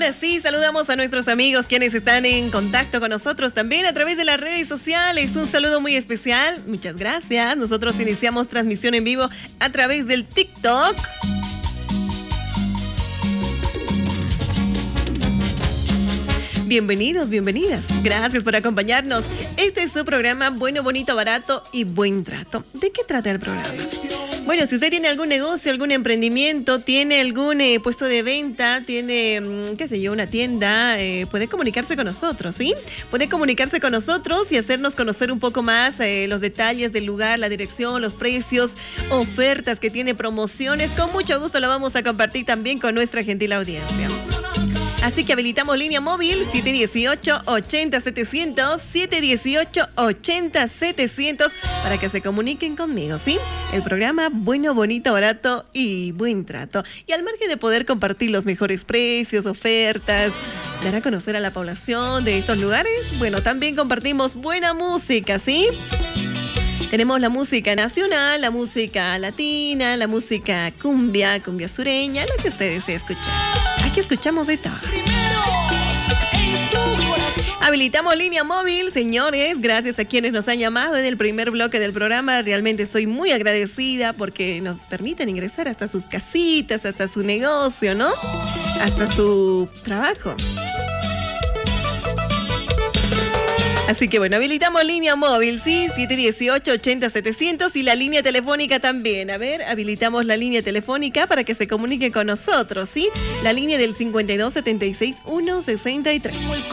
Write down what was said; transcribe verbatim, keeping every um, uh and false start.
Ahora sí, saludamos a nuestros amigos quienes están en contacto con nosotros también a través de las redes sociales. Un saludo muy especial. Muchas gracias. Nosotros iniciamos transmisión en vivo a través del TikTok. Bienvenidos, bienvenidas. Gracias por acompañarnos. Este es su programa Bueno, Bonito, Barato y Buen Trato. ¿De qué trata el programa? Bueno, si usted tiene algún negocio, algún emprendimiento, tiene algún eh, puesto de venta, tiene, qué sé yo, una tienda, eh, puede comunicarse con nosotros, ¿sí? Puede comunicarse con nosotros y hacernos conocer un poco más eh, los detalles del lugar, la dirección, los precios, ofertas que tiene, promociones. Con mucho gusto lo vamos a compartir también con nuestra gentil audiencia. Así que habilitamos línea móvil siete uno ocho, ocho cero setecientos, siete uno ocho, ocho cero setecientos para que se comuniquen conmigo, ¿sí? El programa Bueno, Bonito, Barato y Buen Trato. Y al margen de poder compartir los mejores precios, ofertas, dar a conocer a la población de estos lugares, bueno, también compartimos buena música, ¿sí? Tenemos la música nacional, la música latina, la música cumbia, cumbia sureña, lo que ustedes deseen escuchar. Aquí escuchamos de todo. Habilitamos línea móvil, señores, gracias a quienes nos han llamado en el primer bloque del programa. Realmente soy muy agradecida porque nos permiten ingresar hasta sus casitas, hasta su negocio, ¿no? Hasta su trabajo. Así que bueno, habilitamos línea móvil, ¿sí? siete uno ocho, ocho cero setecientos y la línea telefónica también. A ver, habilitamos la línea telefónica para que se comunique con nosotros, ¿sí? La línea del cincuenta y dos setenta y seis uno sesenta y tres.